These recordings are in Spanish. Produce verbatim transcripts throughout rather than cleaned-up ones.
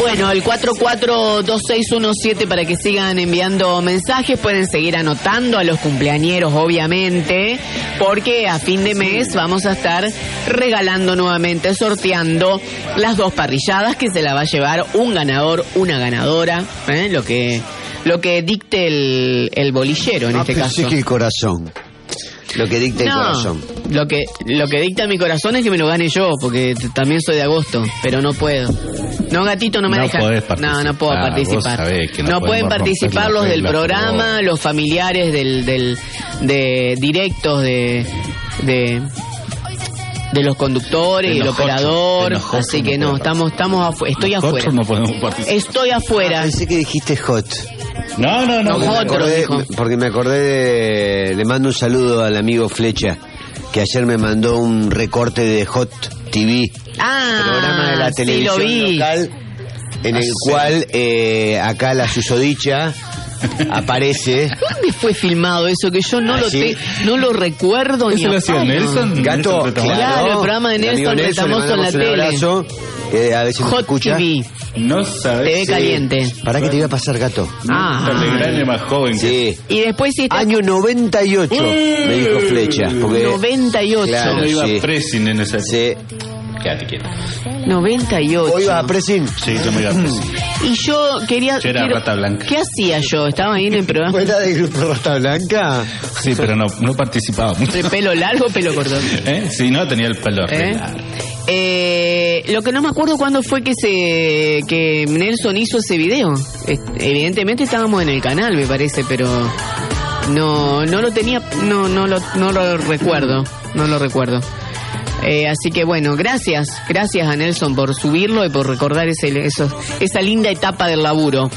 bueno, el cuatro cuatro dos seis uno siete para que sigan enviando mensajes. Pueden seguir anotando a los cumpleañeros, obviamente, porque a fin de mes vamos a estar regalando nuevamente, sorteando las dos parrilladas que se la va a llevar un ganador, una ganadora, ¿eh? lo que lo que dicte el, el bolillero en Ah, este pensé caso. que el corazón. Lo que dicta el No, corazón. Lo que, lo que dicta mi corazón es que me lo gane yo, porque t- también soy de agosto, pero no puedo. No, gatito, no me No deja. podés participar. No, no puedo Ah, vos participar. sabés que no no pueden podemos participar romper los las del reglas, programa, pero- los familiares del, del, de directos de, de, de los conductores, De el nosotros, operador. de nosotros Así que no no, podemos estamos, estamos afu- estoy Nosotros afuera. no podemos participar. Estoy afuera. Pensé que dijiste hot. No, no, no. No, Me Otro, acordé- dijo. porque me acordé de... Le mando un saludo al amigo Flecha, que ayer me mandó un recorte de Hot T V, Ah, programa de la sí, televisión lo vi. local, en el Ah, sí. cual eh, acá la susodicha aparece. ¿Dónde fue filmado eso? Que yo no Ah, lo sí. te, no lo recuerdo ni ¿Eso lo a hacía palo. Nelson? Gato, Nelson claro, Claro, el programa de el Nelson amigo Retamoso le en la mandamos un tele. abrazo, que a veces nos Hot escucha. T V, No T V sabes. caliente. ¿Para qué te iba a pasar, gato? Ah. Legrand es más joven que... Sí. Y después sí está Año noventa y ocho, me dijo Flecha. Porque, noventa y ocho. Claro, Yo no iba sí. a pressing en esa... sí. Quédate quieto. noventa y ocho. ¿Hoy vas a Pressing? Sí, yo me iba a pressing. Y yo quería... Yo era quiero- Rata Blanca. ¿Qué hacía yo? Estaba ahí en el programa. ¿Fuera del grupo Rata Blanca? Sí, pero no, no participaba mucho. ¿De pelo largo o pelo corto? ¿Eh? Sí, no, tenía el pelo re ¿Eh? largo. Eh, lo que no me acuerdo cuándo fue que se que Nelson hizo ese video. Eh, Evidentemente estábamos en el canal, me parece, pero no no lo tenía, no no lo no lo recuerdo, no lo recuerdo. Eh, así que bueno, gracias, gracias a Nelson por subirlo y por recordar ese, eso, esa linda etapa del laburo.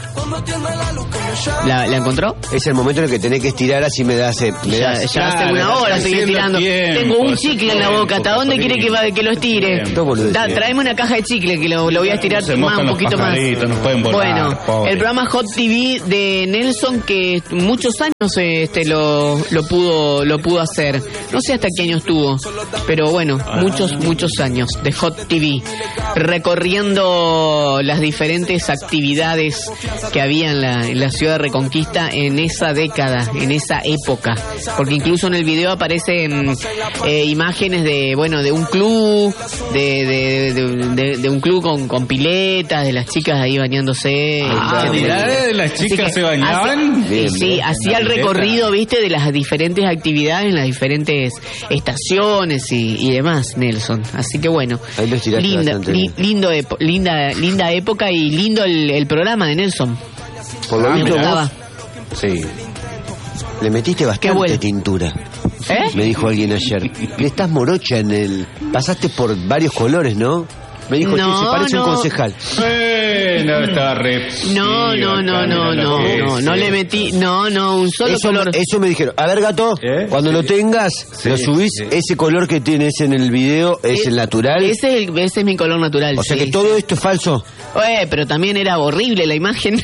¿La, ¿La encontró? Es el momento en el que tenés que estirar, así me das... eh, Me Ya, das ya hace Claro, una ya hora está estoy haciendo estirando. tiempo, Tengo un hace chicle en la tiempo, boca. ¿Hasta dónde Paparito. quiere que, va- que lo estire? Todo boludez. Da, tráeme una caja de chicle que lo, lo voy a estirar Se más, mojan un los poquito más. pajaritos, nos pueden volar, Bueno, pobre. el programa Hot T V de Nelson que muchos años este lo, lo pudo lo pudo hacer. No sé hasta qué años tuvo, pero bueno, muchos muchos años de Hot T V, recorriendo las diferentes actividades que había en la, en la ciudad de Reconquista en esa década, en esa época, porque incluso en el video aparecen eh, imágenes de bueno de un club, de, de, de, de- de un club con, con piletas, de las chicas ahí bañándose. Ah, Y- mirá, las Así chicas que se bañaban. hace- Bien, sí, bien. hacía el Una pileta. recorrido, viste, de las diferentes actividades en las diferentes estaciones y, y demás, Nelson. Así que bueno, Ahí lo estiraste linda, bastante li- bien. lindo epo- linda, linda época y lindo el, el programa de Nelson. Por lo Ah, Me visto mirá. gustaba. Sí. le metiste Qué bastante bueno. tintura. ¿Eh? Me dijo alguien ayer. Le estás morocha en el... Pasaste por varios colores, ¿no? Me dijo, No, sí, se parece no. un concejal. Bueno, estaba re... No, no, no, no, no, no, no le metí, no, no, un solo Eso, color. eso me dijeron. A ver, gato, ¿Eh? cuando lo tengas, Sí, lo subís, sí. ese color que tienes en el video es el natural. Ese es, el- ese es mi color natural. O sea sí. que todo esto es falso. Eh, pero también era horrible la imagen.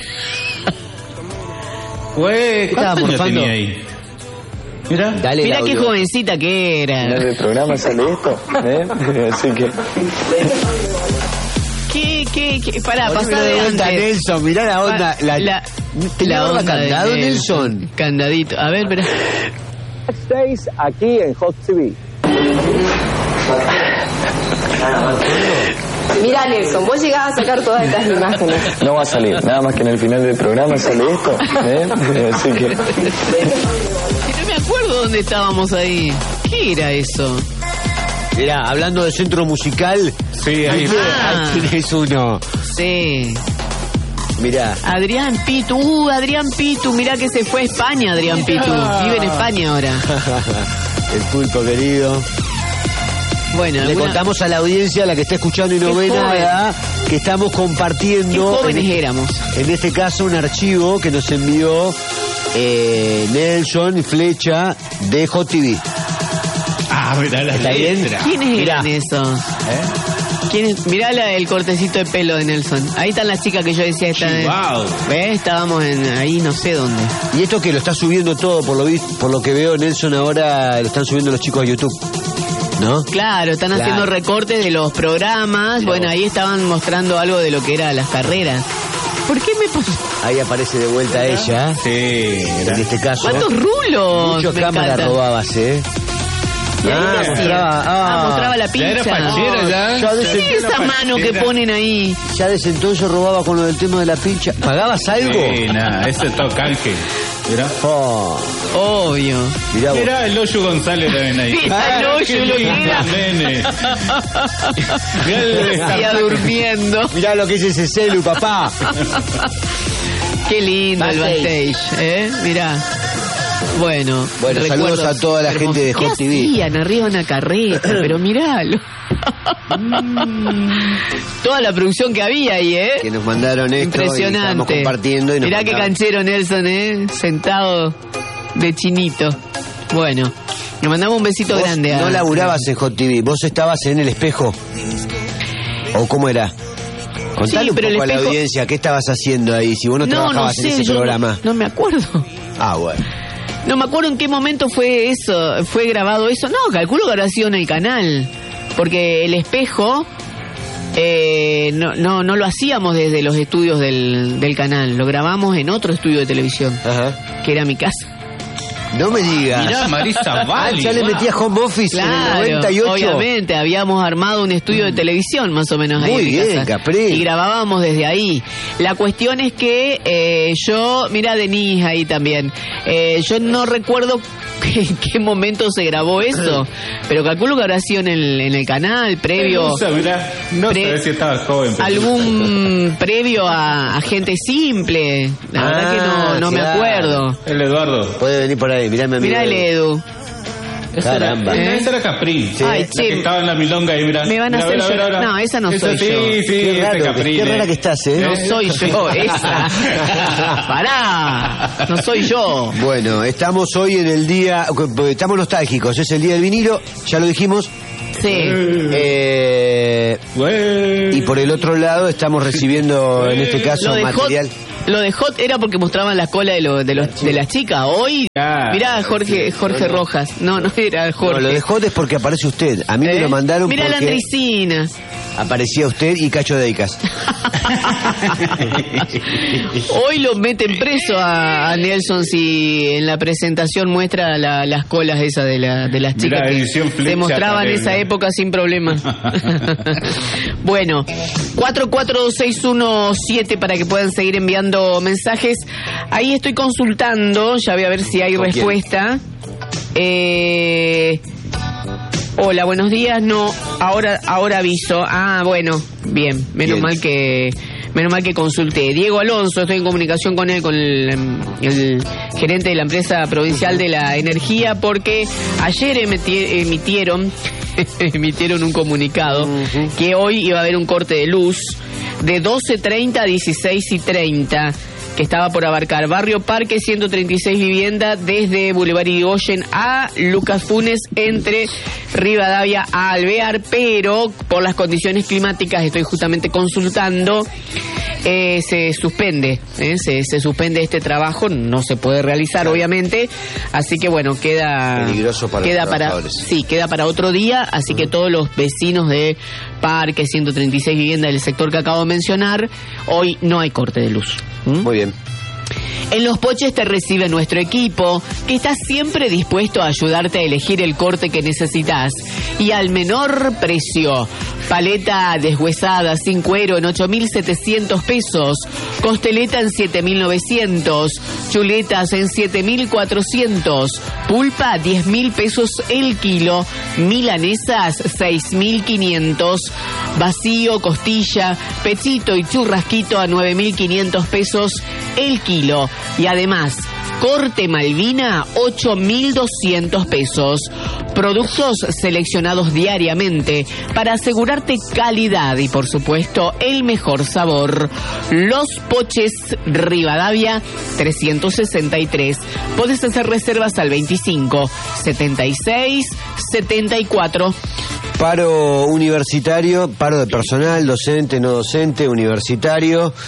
Güey, Estaba ¿cuántos años morfando. tenía ahí? Mira. Dale el Mira qué audio. jovencita que En era. el programa sale esto, ¿eh? Así que... ¿Qué, qué, qué? Pará, Poneme pasá de de vuelta, antes. Nelson, mirá la onda. La, La, ¿Tenía la barba onda de candado, Nelson? Candadito. A ver, espera. Backstage aquí en Hot T V. Mira, Nelson, vos llegás a sacar todas estas imágenes. No va a salir, nada más que en el final del programa sale esto, ¿eh? Así que... Que no me acuerdo dónde estábamos ahí. ¿Qué era eso? Mirá, hablando de centro musical, Sí, ahí ¿viste? Ah. Ahí tenés uno. Sí. Mirá. Adrián Pitu. Uh, Adrián Pitu. Mirá que se fue a España, Adrián Pitu. Vive en España ahora. El pulpo querido. Bueno, Le alguna- contamos a la audiencia, a la que está escuchando y no Qué ve joven. nada, que estamos qué compartiendo, jóvenes en, éramos. en este caso, un archivo que nos envió eh, Nelson Flecha de Hot T V. Ah, mirá la ¿Está bien? letra. ¿Quiénes Mirá. eran esos? ¿Eh? ¿Quiénes? Mirá la- el cortecito de pelo de Nelson. Ahí están las chicas que yo decía. Están en- Wow. ¿Ves? Estábamos en ahí no sé dónde. Y esto que lo está subiendo todo, por lo, vis- por lo que veo, Nelson, ahora lo están subiendo los chicos a YouTube. ¿no? Claro, están Claro. haciendo recortes de los programas. Claro. Bueno, ahí estaban mostrando algo de lo que eran las carreras. ¿Por qué me pasó? Ahí aparece de vuelta ella. Sí, En este caso. ¿Cuántos rulos? Muchos Me cámaras encanta. robabas, ¿eh? Y ahí Ah, qué hacía? mostraba, ah. Ah, mostraba la Ya pincha. era fachera, ya. Ya ¿Qué desde, es esa mano que ponen ahí? ya desde entonces robaba con lo del tema de la pincha. ¿Pagabas algo? Sí, nada, ese es todo canje. Mira. Oh, Obvio. mirá vos. Mira el Ocho González también ahí. Mira el Ocho, qué lo que lindo, era. nene. Mirá el- Decía durmiendo. Mirá lo que es ese celu, papá. Qué lindo el backstage, ¿eh? Mirá. Bueno, Bueno, recuerdos saludos a toda la gente de hermosos. Hot ¿Qué T V? hacían arriba de una carreta? Pero miralo. Toda la producción que había ahí, ¿eh? Que nos mandaron esto y estamos Impresionante. compartiendo. Y nos Mirá qué mandaron- canchero Nelson, ¿eh? Sentado de chinito. Bueno, le mandamos un besito Vos grande a... no laburabas en Hot T V, vos estabas en el espejo. ¿O cómo era? Contale Sí, un pero poco el a la espejo- audiencia, ¿qué estabas haciendo ahí? Si vos no, No, no trabajabas sé, en ese yo programa. no, no me acuerdo. Ah, bueno. No me acuerdo en qué momento fue eso, fue grabado eso. No, calculo que habrá sido en el canal. Porque el espejo eh, no, no, no lo hacíamos desde los estudios del, del canal. Lo grabamos en otro estudio de televisión, Ajá. que era mi casa. No me digas. Mirá, Marisa Ah, Valli. ya le metía home office en el Claro, noventa y ocho. obviamente, habíamos armado un estudio de televisión más o menos ahí Muy en mi bien, casa. Capri. Y grabábamos desde ahí. La cuestión es que eh, yo, mira Denise ahí también, eh, yo no recuerdo en qué momento se grabó eso, pero calculo que habrá sido en el, en el canal, previo... No sé, mirá, no Pre- sabés si estaba joven. pero- Algún previo a, a Gente Simple. La verdad que no, no me claro. acuerdo. El Eduardo. Puede venir por ahí, mirá mi amigo. Mirá el Edu. Esa era, Caramba. eh, esa era Capri. Sí. Ay, La che. que estaba en la milonga ahí, mirá. Me van a Mirá, hacer mirá, mirá, llorar. mirá. No, esa no Esa soy sí, yo. Sí, Qué ese raro, Capri. qué rara que estás, ¿eh? No soy yo, esa. Pará, no soy yo. Bueno, estamos hoy en el día, estamos nostálgicos, es el día del vinilo, ya lo dijimos. Sí. Eh, Güey. y por el otro lado estamos recibiendo, en este caso, Lo de Hot, material. lo de Hot era porque mostraban la cola de, lo- de, los, de las chicas. Hoy, Ah, mirá Jorge, Jorge Rojas. No, no era Jorge. No, lo de Hot es porque aparece usted. A mí me ¿Eh? lo mandaron Mirá la porque Andresina. aparecía usted y Cacho Deicas. Hoy lo meten preso a, a Nelson si en la presentación muestra la- las colas esas de, la, de las chicas Mirá, que edición Flecha se mostraban en también, esa ¿no? época sin problema. Bueno, cuatro cuatro dos seis uno siete para que puedan seguir enviando mensajes. Ahí estoy consultando, ya voy a ver si hay ¿Con quién? respuesta. Eh... Hola, buenos días. No, ahora ahora aviso. Ah, bueno, bien. Menos Bien. mal que menos mal que consulté. Diego Alonso, estoy en comunicación con él, con el, el gerente de la empresa provincial de la energía, porque ayer emiti- emitieron emitieron un comunicado que hoy iba a haber un corte de luz de doce treinta a dieciséis y treinta, que estaba por abarcar Barrio Parque, ciento treinta y seis viviendas, desde Boulevard Irigoyen a Lucas Funes, entre Rivadavia a Alvear, pero por las condiciones climáticas, estoy justamente consultando, eh, se suspende, eh, se, se suspende este trabajo, no se puede realizar obviamente, así que bueno, queda Peligroso para los queda para trabajadores. sí, queda para otro día, así que todos los vecinos de Parque, ciento treinta y seis viviendas del sector que acabo de mencionar, hoy no hay corte de luz. ¿Mm? Muy bien. En Los Poches te recibe nuestro equipo, que está siempre dispuesto a ayudarte a elegir el corte que necesitas y al menor precio. Paleta deshuesada sin cuero en ocho mil setecientos pesos, costeleta en siete mil novecientos, chuletas en siete mil cuatrocientos, pulpa diez mil pesos el kilo, milanesas seis mil quinientos, vacío, costilla, pechito y churrasquito a nueve mil quinientos pesos el kilo. Y además, corte Malvina, ocho mil doscientos pesos. Productos seleccionados diariamente para asegurarte calidad y, por supuesto, el mejor sabor. Los Poches Rivadavia trescientos sesenta y tres. Podés hacer reservas al veinticinco, setenta y seis, setenta y cuatro. Paro universitario, paro de personal, docente, no docente, universitario.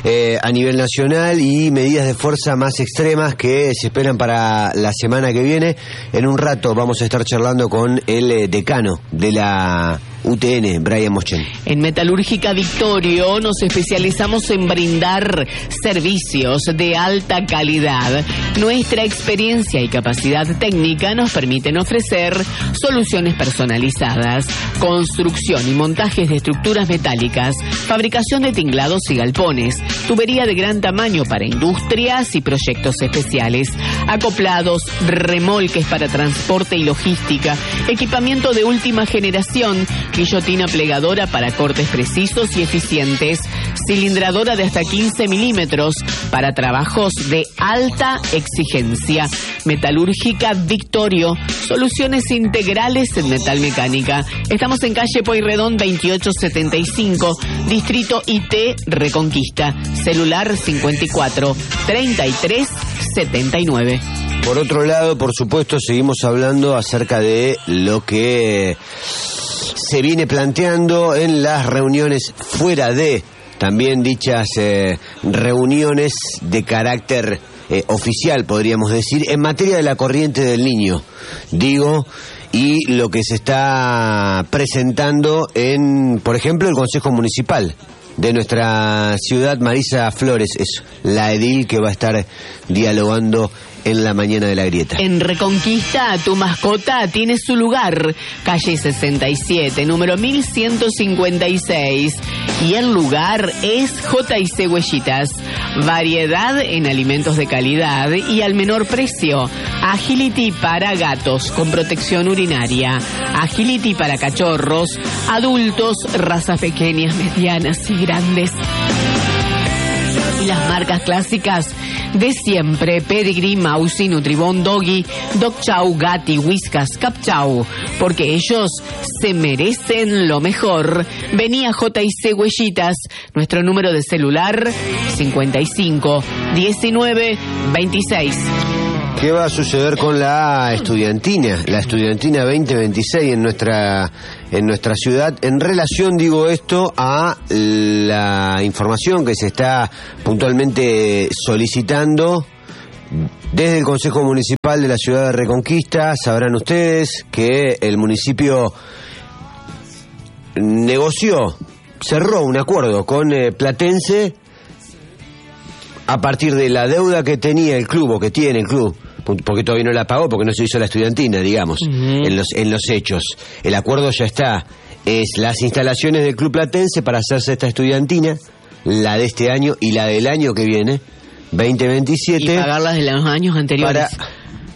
eh, a nivel nacional y medidas de fuerza más extremas que se esperan para la semana que viene. En un rato vamos a estar charlando con el eh, decano de la U T N, Brian Moschen. En Metalúrgica Victorio nos especializamos en brindar servicios de alta calidad. Nuestra experiencia y capacidad técnica nos permiten ofrecer soluciones personalizadas, construcción y montajes de estructuras metálicas, fabricación de tinglados y galpones, tubería de gran tamaño para industrias y proyectos especiales, acoplados, remolques para transporte y logística, equipamiento de última generación, guillotina plegadora para cortes precisos y eficientes, cilindradora de hasta quince milímetros para trabajos de alta exigencia. Metalúrgica Victorio, soluciones integrales en metalmecánica. Estamos en calle Pueyrredón veintiocho setenta y cinco, Distrito I T Reconquista. Celular cincuenta y cuatro treinta y tres setenta y nueve. Por otro lado, por supuesto, seguimos hablando acerca de lo que se viene planteando en las reuniones fuera de también dichas eh, reuniones de carácter eh, oficial, podríamos decir, en materia de la corriente del niño, digo, y lo que se está presentando en, por ejemplo, el Consejo Municipal de nuestra ciudad. Marisa Flores es la edil que va a estar dialogando en la mañana de la grieta. En Reconquista, tu mascota tiene su lugar. Calle sesenta y siete, número mil ciento cincuenta y seis. Y el lugar es J y C Huellitas. Variedad en alimentos de calidad y al menor precio. Agility para gatos con protección urinaria. Agility para cachorros, adultos, razas pequeñas, medianas y grandes. Y las marcas clásicas de siempre: Pedigree, Mausi, Nutribón, Doggy, Dog Chow, Gatti, Whiskas, Cap Chow, porque ellos se merecen lo mejor. Vení a J y C Huellitas, nuestro número de celular cincuenta y cinco diecinueve veintiséis. ¿Qué va a suceder con la estudiantina? La estudiantina veinte veintiséis en nuestra en nuestra ciudad, en relación, digo esto, a la información que se está puntualmente solicitando desde el Consejo Municipal de la ciudad de Reconquista. Sabrán ustedes que el municipio negoció, cerró un acuerdo con eh, Platense a partir de la deuda que tenía el club, o que tiene el club, porque todavía no la pagó, porque no se hizo la estudiantina, digamos, uh-huh. en los en los hechos. El acuerdo ya está. Es las instalaciones del Club Platense para hacerse esta estudiantina, la de este año y la del año que viene, veinte veintisiete. Y pagarlas de los años anteriores. Para...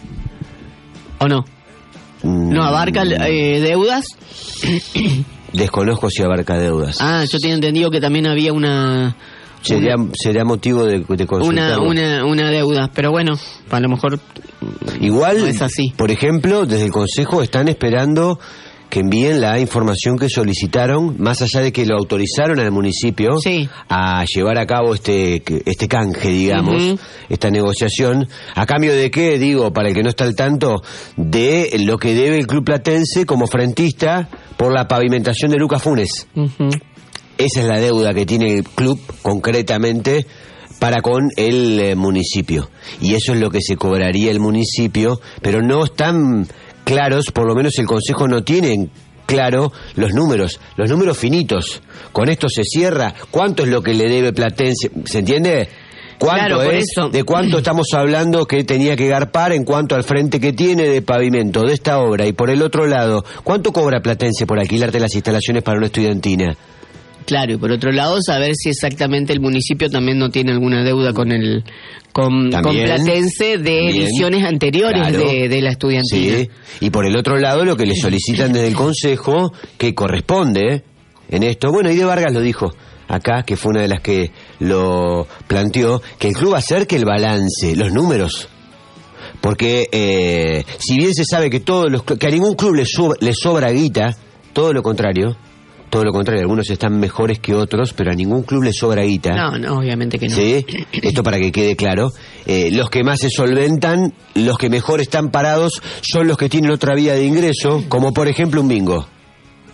¿O no? Mm... ¿No abarca eh, deudas? Desconozco si abarca deudas. Ah, yo tenía entendido que también había una... Sería, sería motivo de, de consultar. Una, una, una deuda, pero bueno, a lo mejor igual, no es así. Por ejemplo, desde el Consejo están esperando que envíen la información que solicitaron, más allá de que lo autorizaron al municipio sí. a llevar a cabo este este canje, digamos, uh-huh. esta negociación. ¿A cambio de qué? Digo, para el que no está al tanto, de lo que debe el Club Platense como frentista por la pavimentación de Lucas Funes. Uh-huh. Esa es la deuda que tiene el club concretamente para con el eh, municipio. Y eso es lo que se cobraría el municipio, pero no están claros, por lo menos el Consejo no tiene claro los números, los números finitos. Con esto se cierra. ¿Cuánto es lo que le debe Platense? ¿Se entiende? ¿Cuánto claro, es? Eso. ¿De cuánto estamos hablando que tenía que garpar en cuanto al frente que tiene de pavimento de esta obra? Y por el otro lado, ¿cuánto cobra Platense por alquilarte las instalaciones para una estudiantina? Claro, y por otro lado, saber si exactamente el municipio también no tiene alguna deuda con el con, con Platense de también, ediciones anteriores claro, de, de la estudiantina. Sí. Y por el otro lado, lo que le solicitan desde el Consejo, que corresponde en esto, bueno, Ide Vargas lo dijo acá, que fue una de las que lo planteó, que el club acerque el balance, los números. Porque eh, si bien se sabe que todos los que a ningún club le, sobra, le sobra guita, todo lo contrario, todo lo contrario, algunos están mejores que otros, pero a ningún club le sobra guita. No, no, obviamente que no. Sí, esto para que quede claro. Eh, los que más se solventan, los que mejor están parados, son los que tienen otra vía de ingreso, como por ejemplo un bingo.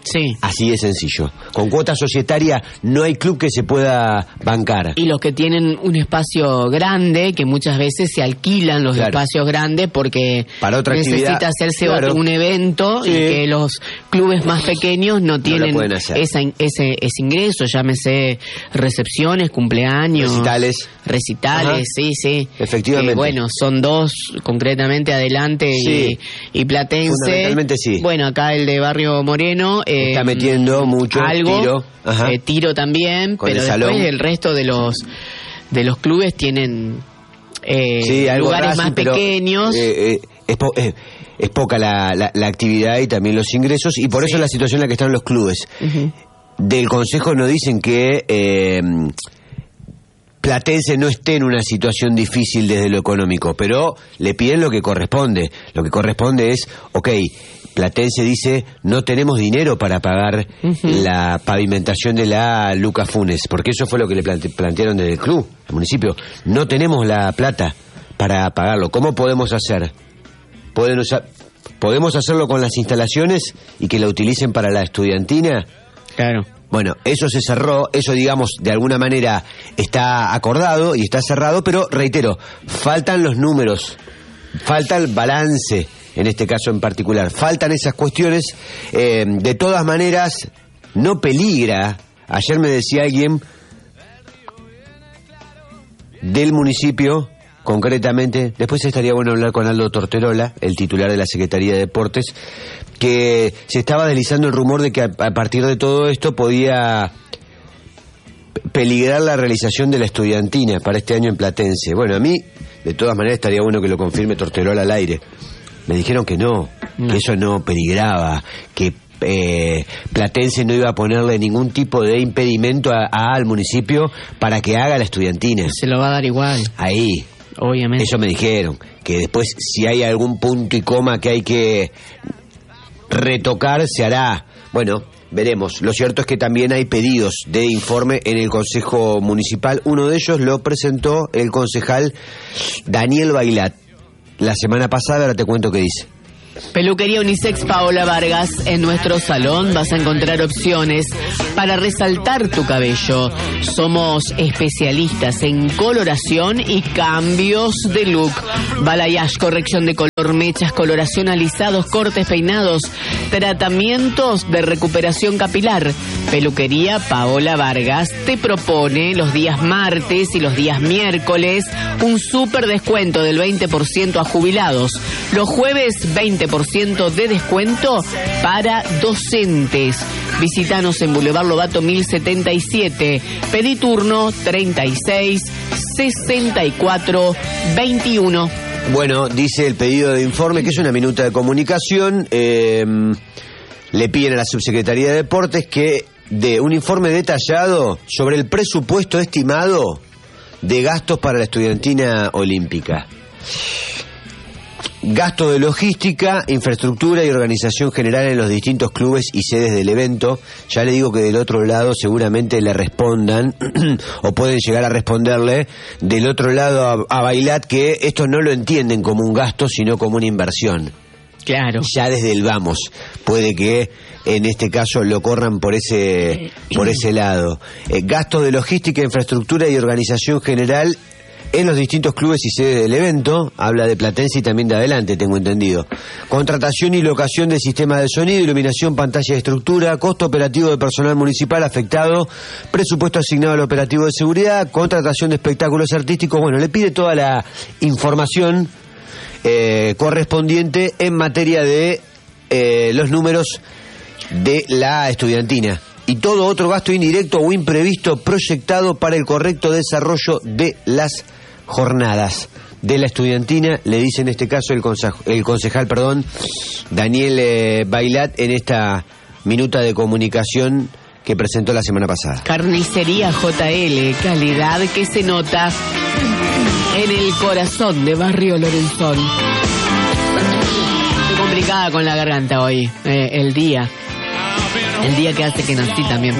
Sí. Así de sencillo. Con cuota societaria no hay club que se pueda bancar. Y los que tienen un espacio grande, que muchas veces se alquilan los Claro. espacios grandes porque Para otra necesita actividad, hacerse claro. otro, un evento Sí. y que los clubes más pequeños no tienen pueden hacer. esa, ese, ese ingreso, llámese recepciones, cumpleaños, Recitales. recitales, Ajá. sí, sí. Efectivamente. Eh, bueno, son dos concretamente Adelante Sí. y, y Platense. Fundamentalmente sí. Bueno, acá el de Barrio Moreno. eh, Está metiendo mucho algo, tiro. Ajá. eh, tiro también, Con pero el después salón. el resto de los de los clubes tienen eh, Sí, algo lugares Racing, más pero, pequeños. eh, eh, es, po- eh, es poca la, la, la actividad y también los ingresos, y por Sí. eso es la situación en la que están los clubes. Ujú. Del Consejo nos dicen que eh, Platense no esté en una situación difícil desde lo económico, pero le piden lo que corresponde. Lo que corresponde es, ok, Platense dice, no tenemos dinero para pagar Ujú. la pavimentación de la Lucas Funes, porque eso fue lo que le plante- plantearon desde el club, el municipio. No tenemos la plata para pagarlo. ¿Cómo podemos hacer? Pueden usar, ¿Podemos hacerlo con las instalaciones y que la utilicen para la estudiantina? Claro. Bueno, eso se cerró, eso digamos de alguna manera está acordado y está cerrado, pero reitero, faltan los números, falta el balance en este caso en particular, faltan esas cuestiones, eh, de todas maneras no peligra, ayer me decía alguien del municipio, concretamente, después estaría bueno hablar con Aldo Torterola, el titular de la Secretaría de Deportes, que se estaba deslizando el rumor de que a, a partir de todo esto podía peligrar la realización de la estudiantina para este año en Platense. Bueno, a mí, de todas maneras, estaría bueno que lo confirme Torterola al aire. Me dijeron que no, No. que eso no peligraba, que eh, Platense no iba a ponerle ningún tipo de impedimento a, a- al municipio para que haga la estudiantina. Se lo va a dar igual, Ahí, obviamente. eso me dijeron, que después si hay algún punto y coma que hay que retocar, se hará. Bueno, veremos. Lo cierto es que también hay pedidos de informe en el Consejo Municipal. Uno de ellos lo presentó el concejal Daniel Bailat la semana pasada, ahora te cuento qué dice. Peluquería Unisex Paola Vargas. En nuestro salón vas a encontrar opciones para resaltar tu cabello. Somos especialistas en coloración y cambios de look. Balayage, corrección de color, mechas, coloración, alisados, cortes, peinados, tratamientos de recuperación capilar. Peluquería Paola Vargas te propone los días martes y los días miércoles un súper descuento del veinte por ciento a jubilados. Los jueves veinte por ciento de descuento para docentes. Visítanos en Boulevard Lobato mil setenta y siete. Pedí turno treinta y seis sesenta y cuatro veintiuno. Bueno, dice el pedido de informe que es una minuta de comunicación. eh, le piden a la Subsecretaría de Deportes que dé un informe detallado sobre el presupuesto estimado de gastos para la estudiantina olímpica. Gasto de logística, infraestructura y organización general en los distintos clubes y sedes del evento. Ya le digo que del otro lado seguramente le respondan, o pueden llegar a responderle, del otro lado a, a Bailat, que esto no lo entienden como un gasto, sino como una inversión. Claro. Ya desde el vamos, puede que en este caso lo corran por ese, por ese lado. Eh, gasto de logística, infraestructura y organización general en los distintos clubes y sedes del evento. Habla de Platense y también de Adelante, tengo entendido. Contratación y locación de sistemas de sonido, iluminación, pantalla de estructura, costo operativo de personal municipal afectado, presupuesto asignado al operativo de seguridad, contratación de espectáculos artísticos. Bueno, le pide toda la información eh, correspondiente en materia de eh, los números de la estudiantina y todo otro gasto indirecto o imprevisto proyectado para el correcto desarrollo de las jornadas de la estudiantina, le dice en este caso el, conse- el concejal, perdón, Daniel eh, Bailat, en esta minuta de comunicación que presentó la semana pasada. Carnicería J L, calidad que se nota en el corazón de Barrio Lorenzón. Estoy complicada con la garganta hoy, eh, el día. El día que hace que nací también.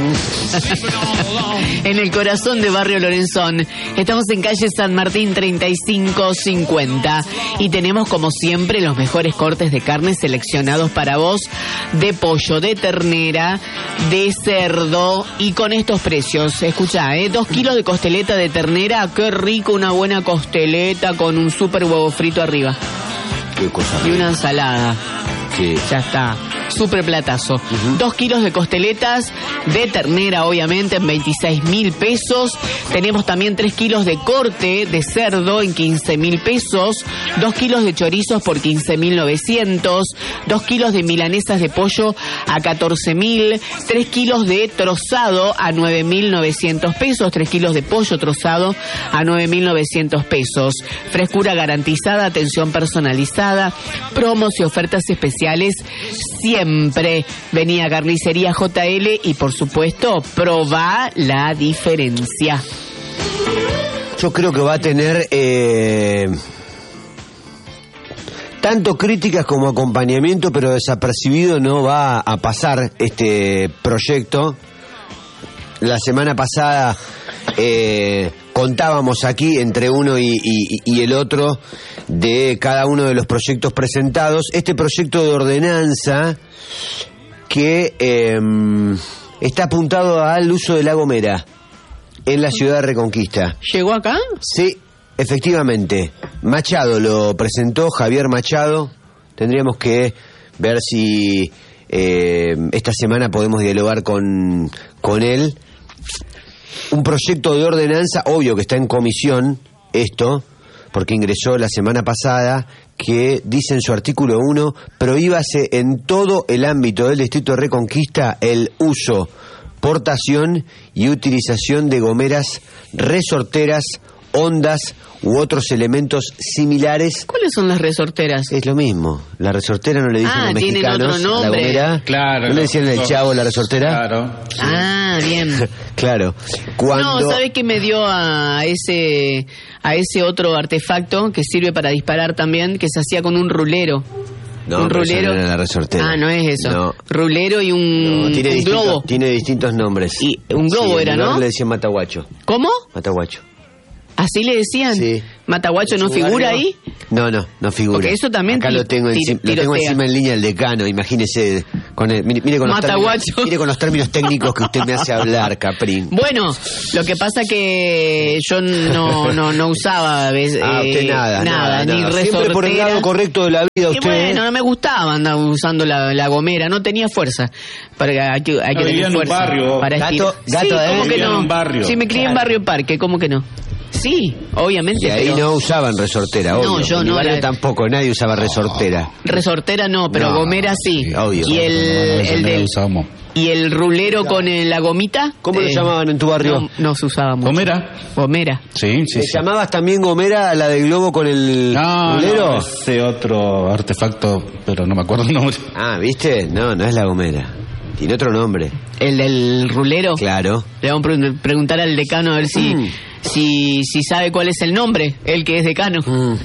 En el corazón de Barrio Lorenzón. Estamos en calle San Martín treinta y cinco cincuenta. Y tenemos, como siempre, los mejores cortes de carne seleccionados para vos. De pollo, de ternera, de cerdo. Y con estos precios. Escuchá, ¿eh? Dos kilos de costeleta de ternera. Qué rico, una buena costeleta con un súper huevo frito arriba. Qué cosa. Y una ensalada. Sí. Ya está. Súper platazo. Uh-huh. Dos kilos de costeletas de ternera, obviamente, en veintiséis mil pesos. Tenemos también tres kilos de corte de cerdo en quince mil pesos. Dos kilos de chorizos por quince mil novecientos. Dos kilos de milanesas de pollo a catorce mil. Tres kilos de trozado a nueve mil novecientos pesos. Tres kilos de pollo trozado a nueve mil novecientos pesos. Frescura garantizada, atención personalizada, promos y ofertas especiales siempre. Venía Carnicería J L y, por supuesto, probá la diferencia. Yo creo que va a tener eh, tanto críticas como acompañamiento, pero desapercibido no va a pasar este proyecto. La semana pasada eh, contábamos aquí entre uno y, y, y el otro de cada uno de los proyectos presentados. Este proyecto de ordenanza que eh, está apuntado al uso de La Gomera en la ciudad de Reconquista. ¿Llegó acá? Sí, efectivamente. Machado lo presentó, Javier Machado. Tendríamos que ver si eh, esta semana podemos dialogar con, con él. Un proyecto de ordenanza, obvio que está en comisión esto, porque ingresó la semana pasada, que dice en su artículo uno, prohíbase en todo el ámbito del distrito de Reconquista el uso, portación y utilización de gomeras, resorteras, ondas u otros elementos similares. ¿Cuáles son las resorteras? Es lo mismo. La resortera no le dicen Ah, a los tienen mexicanos. otro nombre. La gomera. Claro. ¿No le decían el chavo la resortera? Claro. Sí. Ah, bien. Claro. Cuando... No, ¿sabes qué me dio a ese a ese otro artefacto que sirve para disparar también, que se hacía con un rulero? No, un pero eso rulero. no era la resortera. Ah, no es eso. No. Rulero y un, No, tiene un distintos, globo. Tiene distintos nombres. Y un globo Sí, era, en mi ¿no? barrio le decían mataguacho. ¿Cómo? Mataguacho. ¿Así le decían? Sí. ¿Mataguacho no ¿Su figura barrio? ahí? No, no, no figura. Porque eso también Acá ti- lo tengo, ti- encima, lo tengo tirotea. encima en línea el decano, imagínese. Con el, mire, mire con los Mataguacho. términos, mire con los términos técnicos que usted me hace hablar, Caprín. Bueno, lo que pasa que yo no no no usaba ¿ves? Ah, usted eh, nada, nada, ni nada. resortera. Siempre por el lado correcto de la vida Y usted. bueno, no me gustaba andar usando la, la gomera, no tenía fuerza. Para, hay que, hay No, que vivía tener en un fuerza barrio. para Gato- estirar. gato, sí, ¿eh? ¿cómo que Vivía en no? un barrio. Sí, me crié en Claro. Barrio Parque, ¿cómo que no? Sí, obviamente. Y ahí pero no usaban resortera, No, obvio. yo En mi no, barrio la- tampoco, nadie usaba resortera. resortera no, pero No, gomera sí. sí, obvio. Y el, el No del- usamos. y el rulero con el- la gomita. ¿Cómo lo llamaban en tu barrio? No, no se usaba mucho. ¿Gomera? Gomera. Sí, sí, ¿Le sí. llamabas también gomera a la del globo con el No, rulero? no, ese otro artefacto, pero no me acuerdo el nombre. Ah, ¿viste? No, no es la gomera. Tiene otro nombre. El del rulero. Claro. Le vamos a pre- preguntar al decano a ver si, Mm. si, si sabe cuál es el nombre, el que es decano. Mm.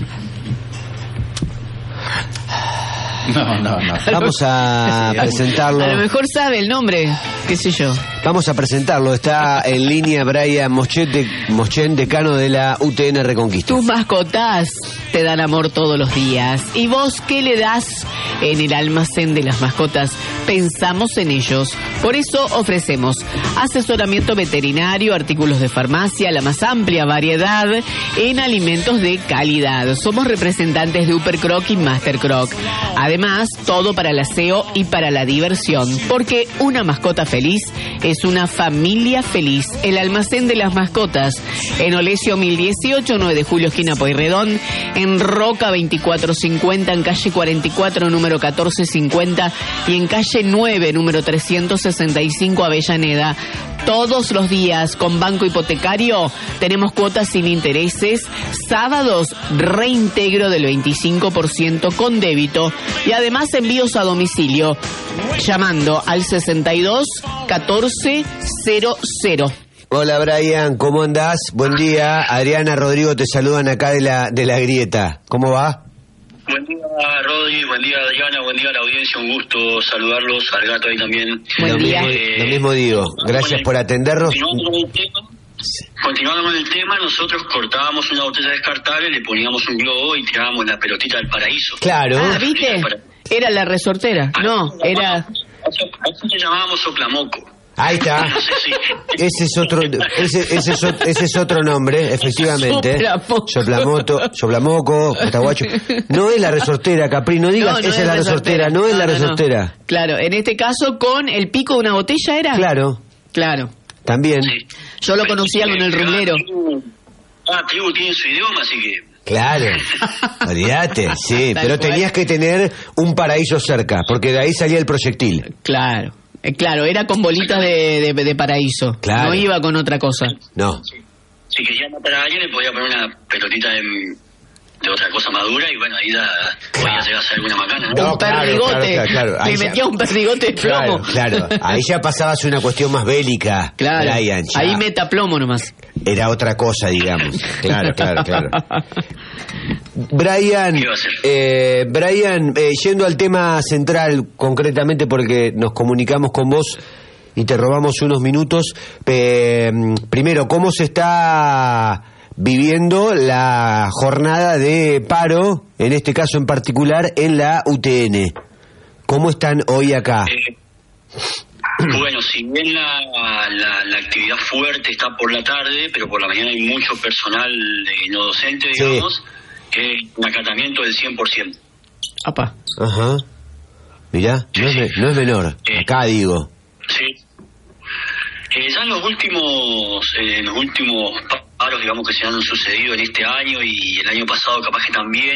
No, no, no. Vamos a presentarlo. A lo mejor sabe el nombre, qué sé yo. Vamos a presentarlo. Está en línea Brian Moschete, Moschen, decano de la U T N Reconquista. Tus mascotas te dan amor todos los días. ¿Y vos qué le das? En el almacén de las mascotas pensamos en ellos. Por eso ofrecemos asesoramiento veterinario, artículos de farmacia, la más amplia variedad en alimentos de calidad. Somos representantes de Upper Croc y Master Croc. Además, todo para el aseo y para la diversión. Porque una mascota feliz es una familia feliz. El almacén de las mascotas en Olesio mil dieciocho, nueve de julio, esquina Pueyrredón, en Roca veinticuatro cincuenta, en calle cuarenta y cuatro, número catorce cincuenta y en calle nueve, número trescientos sesenta y cinco, Avellaneda. Todos los días con Banco Hipotecario tenemos cuotas sin intereses. Sábados, reintegro del veinticinco por ciento con débito. Y además envíos a domicilio llamando al sesenta y dos catorce cero cero. Hola Brian, ¿cómo andás? Buen día. Adriana, Rodrigo te saludan acá de la, de la grieta. ¿Cómo va? Buen día, Rodri, buen día Adriana, buen día a la audiencia, un gusto saludarlos, al gato ahí también. Buen lo, día. mismo, Eh, lo mismo digo, gracias bueno, por atendernos. Continuando con el tema, continuando con el tema, nosotros cortábamos una botella descartable, le poníamos un globo y tirábamos la pelotita del paraíso. Claro. Ah, ¿viste? Era la resortera. No, era... Así le llamábamos soplamoco. Ahí está. No sé si... Ese es otro, ese, ese, es, ot- ese es otro nombre, efectivamente. Soplamoco. Soplamoto, soplamoco, pataguacho. No es la resortera, Capri, no digas, No, no esa es la resortera, no es la no, no. resortera. Claro, en este caso con el pico de una botella era. Claro, Claro. también. Sí. Yo lo conocía con el rumlero. Ah, tribu tiene su idioma, así que... Claro, olvídate, sí, Tal pero cual. tenías que tener un paraíso cerca, porque de ahí salía el proyectil. Claro. Eh, claro, era con bolitas de, de, de paraíso. Claro. No iba con otra cosa. No, Si quería matar a alguien, le podía poner una pelotita de, de otra cosa madura y bueno, ahí ya podía llegar a hacer alguna macana, ¿no? No, Un claro, perdigote. claro, claro, claro. Ahí Me ya- metía un perdigote de plomo. claro, claro. Ahí ya pasabas una cuestión más bélica, Claro. Brian. ya Ahí meta plomo nomás. Era otra cosa, digamos. Claro, claro, claro. Brian, ¿Qué va a hacer? eh, Brian, eh, yendo al tema central, concretamente porque nos comunicamos con vos y te robamos unos minutos. eh, primero, ¿cómo se está viviendo la jornada de paro, en este caso en particular, en la U T N? ¿Cómo están hoy acá? Eh, bueno, si bien la, la, la actividad fuerte está por la tarde, pero por la mañana hay mucho personal eh, no docente, Sí. digamos, que es un acatamiento del cien por ciento. Apa. Ajá. Mirá, no es, me- no es menor. Acá digo. Sí. Eh, ya en los últimos, eh, en los últimos paros, digamos, que se han sucedido en este año y el año pasado capaz que también,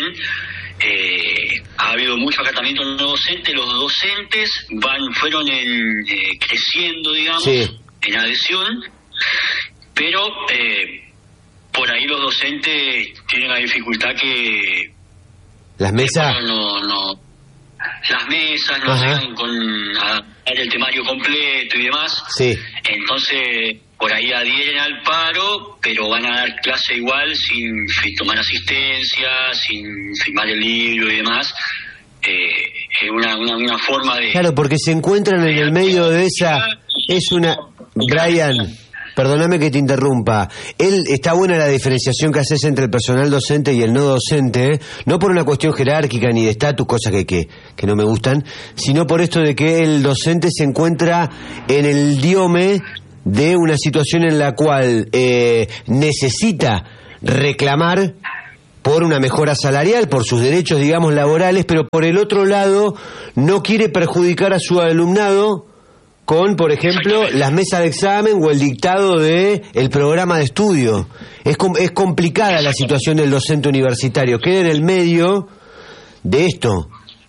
eh, ha habido mucho acatamiento no docente. Los docentes van fueron en, eh, creciendo, digamos, Sí. en adhesión, pero eh, por ahí los docentes tienen la dificultad que Las mesas. no, no, no. Las mesas no Ajá. llegan con a, a el temario completo y demás. Sí. Entonces, por ahí adhieren al paro, pero van a dar clase igual sin fi- tomar asistencia, sin firmar el libro y demás. Eh, es una, una, una forma de... Claro, porque se encuentran en el medio de esa... Es una... Brian, perdóname que te interrumpa. Él está buena la diferenciación que haces entre el personal docente y el no docente, ¿eh? No por una cuestión jerárquica ni de estatus, cosas que, que, que no me gustan, sino por esto de que el docente se encuentra en el diome de una situación en la cual eh, necesita reclamar por una mejora salarial, por sus derechos, digamos, laborales, pero por el otro lado no quiere perjudicar a su alumnado con, por ejemplo, las mesas de examen o el dictado de el programa de estudio. Es, com- es complicada la situación del docente universitario, queda en el medio de esto.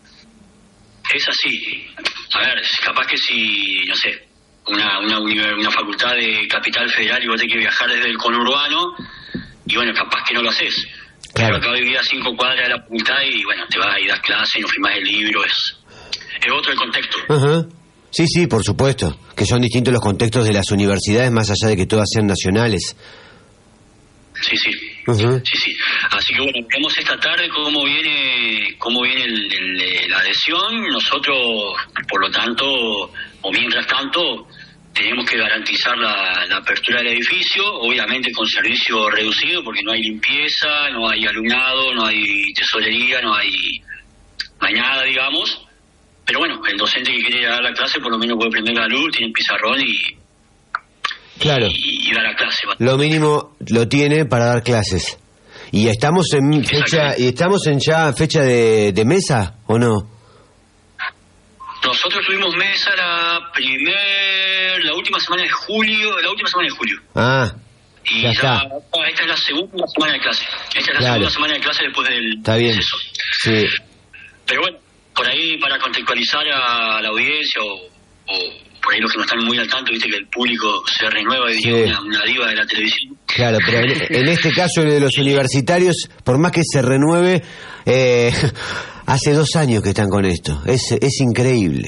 Es así. A ver, capaz que si, no sé, una, una, univer- una facultad de Capital Federal y vos tenés que viajar desde el conurbano, y bueno, capaz que no lo haces. Claro. Pero acá vivís a cinco cuadras de la facultad y bueno, te vas y das clase y no firmás el libro, es, es otro el contexto. Ajá. Sí, sí, por supuesto, que son distintos los contextos de las universidades, más allá de que todas sean nacionales. Sí, sí. Ujú. Sí, sí. Así que bueno, vemos esta tarde cómo viene cómo viene el, el- la adhesión. Nosotros, por lo tanto, o mientras tanto, tenemos que garantizar la, la apertura del edificio, obviamente con servicio reducido, porque no hay limpieza, no hay alumnado, no hay tesorería, no hay, no hay nada, digamos. Pero bueno, el docente que quiere dar la clase por lo menos puede prender la luz, tiene el pizarrón y, Claro. y, y dar la clase. Lo mínimo lo tiene para dar clases. ¿Y estamos en fecha y estamos en ya fecha de, de mesa o no? Nosotros tuvimos mesa la primer, la última semana de julio, la última semana de julio. Ah, Y ya ya, está. esta es la segunda semana de clase. Esta es la Claro. segunda semana de clase después del Está bien. receso. Sí. Pero bueno, por ahí para contextualizar a la audiencia o, o por ahí los que no están muy al tanto, viste que el público se renueva y Sí. una, una diva de la televisión. Claro, pero en, en este caso de los universitarios, por más que se renueve, eh, hace dos años que están con esto. Es, es increíble.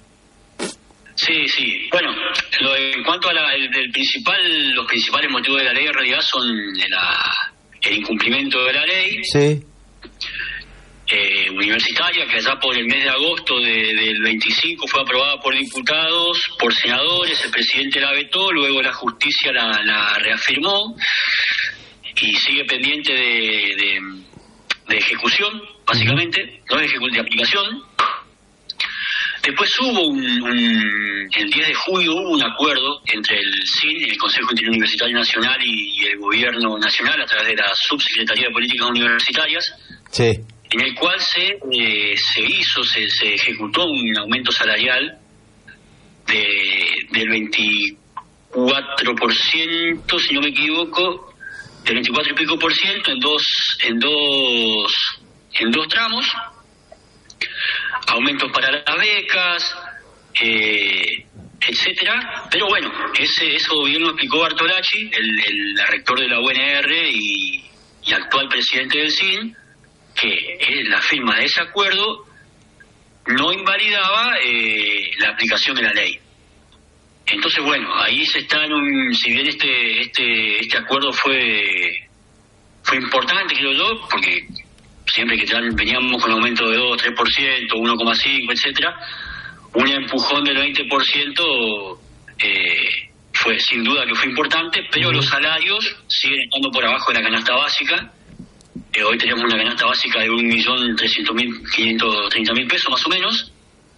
Sí, sí. Bueno, lo- en cuanto a la, el, del principal, los principales motivos de la ley en realidad son la, el incumplimiento de la ley. Sí. Eh, universitaria, que allá por el mes de agosto de, del veinticinco fue aprobada por diputados, por senadores, el presidente la vetó, luego la justicia la, la reafirmó y sigue pendiente de, de, de ejecución, básicamente, no de ejecución, de aplicación. Después hubo un, un, el diez de julio hubo un acuerdo entre el C I N, el Consejo Interuniversitario Nacional, y, y el Gobierno Nacional a través de la Subsecretaría de Políticas Universitarias, sí, en el cual se eh, se hizo, se, se ejecutó un aumento salarial de del veinticuatro por ciento, si no me equivoco, del veinticuatro y pico por ciento en dos en dos en dos tramos. Aumentos para las becas, eh, etcétera. Pero bueno, ese eso bien lo explicó Bartolacci, el, el rector de la U N R y, y actual presidente del C I N, que eh, la firma de ese acuerdo no invalidaba eh, la aplicación de la ley. Entonces, bueno, ahí se está en un, si bien este este este acuerdo fue fue importante, creo yo, porque siempre que veníamos con aumento de dos, tres por ciento, uno coma cinco, etcétera, un empujón del veinte por ciento eh, fue sin duda que fue importante, pero los salarios siguen estando por abajo de la canasta básica. Eh, hoy tenemos una canasta básica de un millón trescientos mil quinientos treinta mil pesos más o menos,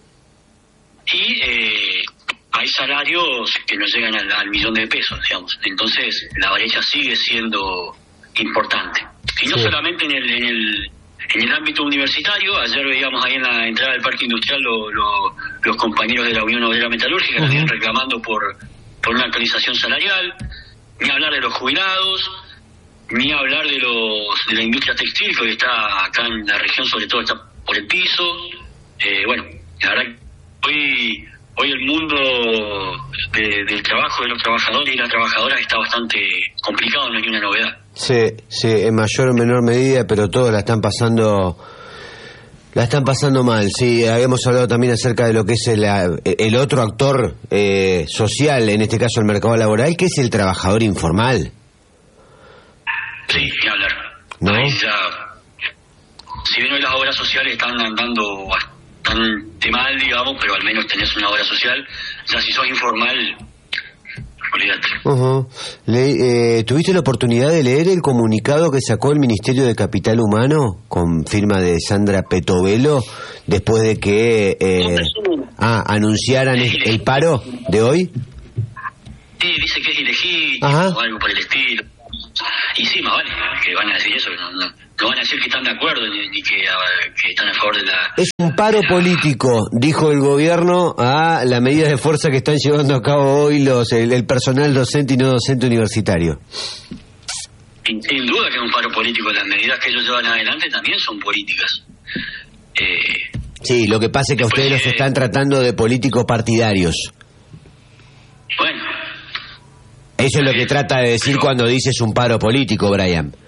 y eh, hay salarios que no llegan al, al millón de pesos, digamos. Entonces la brecha sigue siendo importante. Y no sí. solamente en el, en el en el ámbito universitario. Ayer veíamos ahí en la entrada del parque industrial lo, lo, los compañeros de la Unión Obrera Metalúrgica uh-huh. también reclamando por, por una actualización salarial. Ni hablar de los jubilados, ni hablar de los de la industria textil, que hoy está acá en la región, sobre todo está por el piso. Eh, bueno, la verdad que hoy, hoy el mundo de, del trabajo de los trabajadores y las trabajadoras está bastante complicado, no hay una novedad. Sí, sí, en mayor o menor medida, pero todos la están pasando, la están pasando mal. Sí, habíamos hablado también acerca de lo que es el, el otro actor eh, social, en este caso el mercado laboral, que es el trabajador informal. Sí, ni hablar. ¿No? Ahí ya, si bien hoy las obras sociales están andando bastante mal, digamos, pero al menos tenés una obra social, ya si sos informal, olvídate. Uh-huh. Le, eh, ¿Tuviste la oportunidad de leer el comunicado que sacó el Ministerio de Capital Humano con firma de Sandra Petovelo después de que eh, ah, anunciaran el, el paro de hoy? Sí, dice que es ilegítimo o algo por el estilo. Y sí, más vale que van a decir eso, no, no, no van a decir que están de acuerdo ni, ni que, a, que están a favor de la... Es un paro la... político, dijo el gobierno, a la medida de fuerza que están llevando a cabo hoy los el, el personal docente y no docente universitario. Sin, sin duda que es un paro político, las medidas que ellos llevan adelante también son políticas. Eh, sí, lo que pasa es que a ustedes los están tratando de políticos partidarios. Bueno... Eso es lo que trata de decir pero, cuando dices un paro político, Brian.